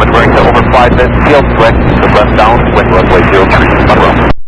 We're going to over 5 minutes, field direct, left down, wind runway 03, Monroe.